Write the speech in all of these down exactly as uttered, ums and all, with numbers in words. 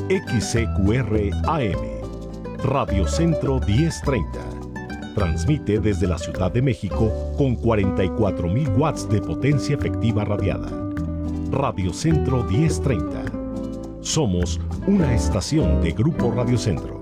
X C Q R A M, Radio Centro diez treinta. Transmite desde la Ciudad de México con cuarenta y cuatro mil watts de potencia efectiva radiada. Radio Centro diez treinta. Somos una estación de Grupo Radio Centro.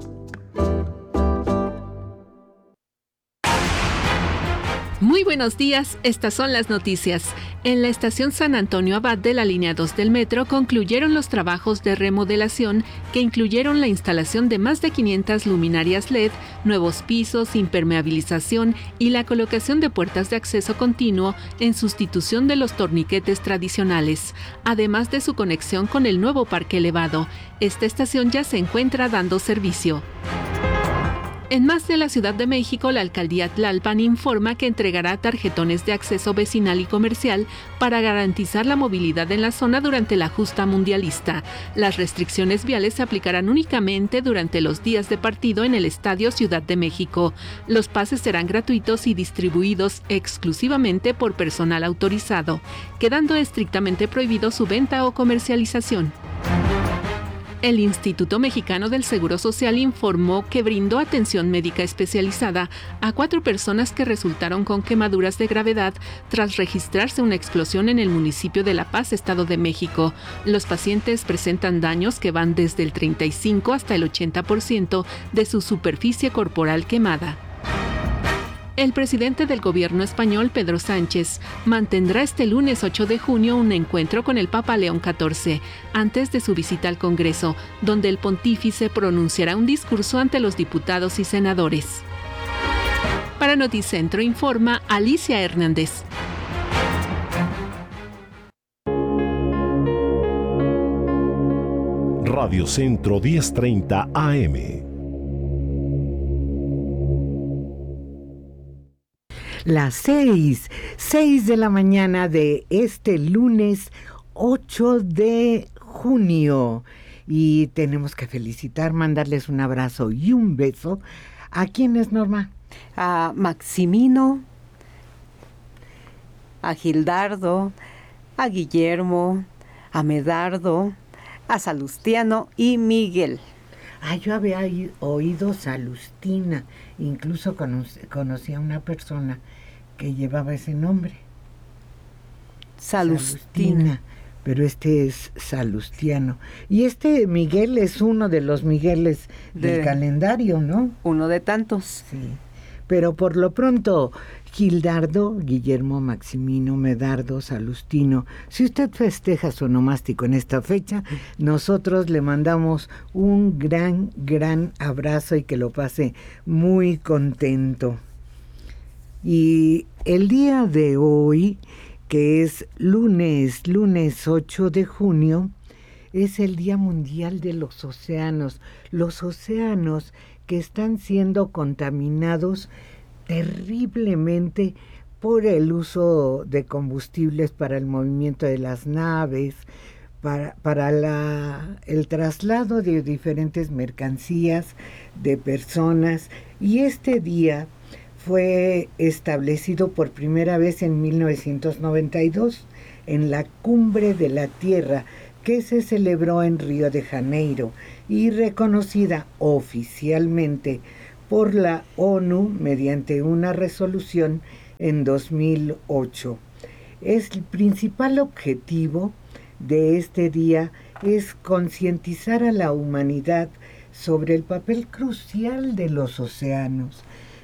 Muy buenos días, estas son las noticias. En la estación San Antonio Abad de la línea dos del metro concluyeron los trabajos de remodelación que incluyeron la instalación de más de quinientas luminarias L E D, nuevos pisos, impermeabilización y la colocación de puertas de acceso continuo en sustitución de los torniquetes tradicionales, además de su conexión con el nuevo parque elevado. Esta estación ya se encuentra dando servicio. En más de la Ciudad de México, la alcaldía Tlalpan informa que entregará tarjetones de acceso vecinal y comercial para garantizar la movilidad en la zona durante la justa mundialista. Las restricciones viales se aplicarán únicamente durante los días de partido en el Estadio Ciudad de México. Los pases serán gratuitos y distribuidos exclusivamente por personal autorizado, quedando estrictamente prohibido su venta o comercialización. El Instituto Mexicano del Seguro Social informó que brindó atención médica especializada a cuatro personas que resultaron con quemaduras de gravedad tras registrarse una explosión en el municipio de La Paz, Estado de México. Los pacientes presentan daños que van desde el treinta y cinco hasta el ochenta por ciento de su superficie corporal quemada. El presidente del gobierno español, Pedro Sánchez, mantendrá este lunes ocho de junio un encuentro con el Papa León catorce, antes de su visita al Congreso, donde el pontífice pronunciará un discurso ante los diputados y senadores. Para Noticentro informa Alicia Hernández. Radio Centro diez treinta A M. Las seis, seis de la mañana de este lunes ocho de junio. Y tenemos que felicitar, mandarles un abrazo y un beso. ¿A quién es, Norma? A Maximino, a Gildardo, a Guillermo, a Medardo, a Salustiano y Miguel. Ah, yo había oído Salustina, incluso conocí, conocí a una persona que llevaba ese nombre. Salustina. Salustina, pero este es Salustiano. Y este Miguel es uno de los Migueles de, del calendario, ¿no? Uno de tantos. Sí, pero por lo pronto, Gildardo, Guillermo, Maximino, Medardo, Salustino, si usted festeja su onomástico en esta fecha, nosotros le mandamos un gran, gran abrazo y que lo pase muy contento. Y el día de hoy, que es lunes, lunes ocho de junio, es el Día Mundial de los Océanos. Los océanos que están siendo contaminados terriblemente por el uso de combustibles para el movimiento de las naves, para, para la, el traslado de diferentes mercancías, de personas. Y este día fue establecido por primera vez en mil novecientos noventa y dos en la Cumbre de la Tierra, que se celebró en Río de Janeiro y reconocida oficialmente por la ONU mediante una resolución en dos mil ocho. Es el principal objetivo de este día es concientizar a la humanidad sobre el papel crucial de los océanos.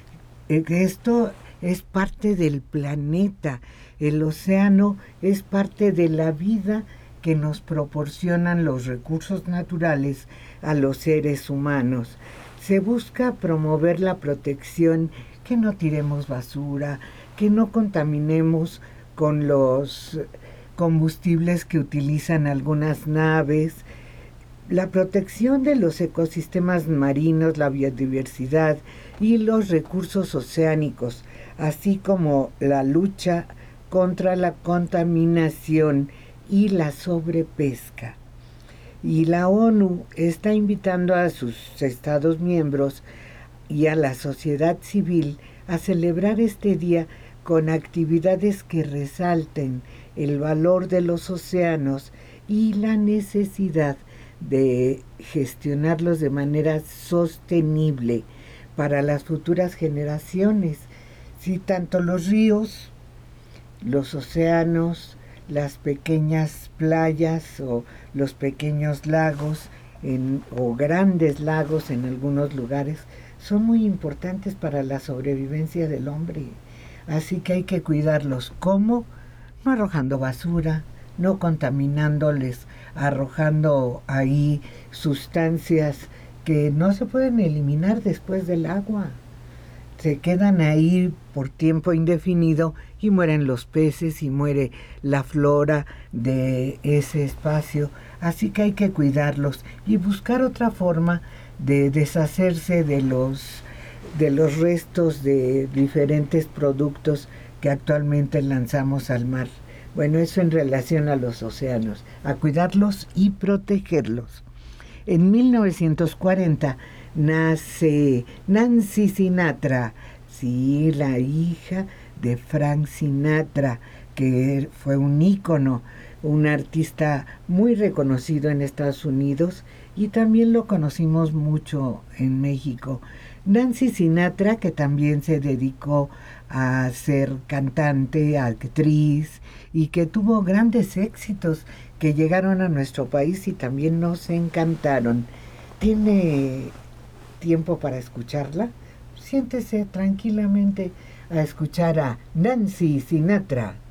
Esto es parte del planeta. El océano es parte de la vida que nos proporcionan los recursos naturales a los seres humanos. Se busca promover la protección, que no tiremos basura, que no contaminemos con los combustibles que utilizan algunas naves, la protección de los ecosistemas marinos, la biodiversidad y los recursos oceánicos, así como la lucha contra la contaminación y la sobrepesca. Y la ONU está invitando a sus Estados miembros y a la sociedad civil a celebrar este día con actividades que resalten el valor de los océanos y la necesidad de gestionarlos de manera sostenible para las futuras generaciones. Si tanto los ríos, los océanos, las pequeñas playas o los pequeños lagos en, o grandes lagos en algunos lugares son muy importantes para la sobrevivencia del hombre. Así que hay que cuidarlos. ¿Cómo? No arrojando basura, no contaminándoles, arrojando ahí sustancias que no se pueden eliminar después del agua. Se quedan ahí por tiempo indefinido y mueren los peces y muere la flora de ese espacio. Así que hay que cuidarlos y buscar otra forma de deshacerse de los, de los restos de diferentes productos que actualmente lanzamos al mar. Bueno, eso en relación a los océanos, a cuidarlos y protegerlos. En mil novecientos cuarenta nace Nancy Sinatra, sí, la hija de Frank Sinatra, que fue un ícono, un artista muy reconocido en Estados Unidos y también lo conocimos mucho en México. Nancy Sinatra, que también se dedicó a ser cantante, actriz, y que tuvo grandes éxitos que llegaron a nuestro país y también nos encantaron. ¿Tiene tiempo para escucharla? Siéntese tranquilamente a escuchar a Nancy Sinatra.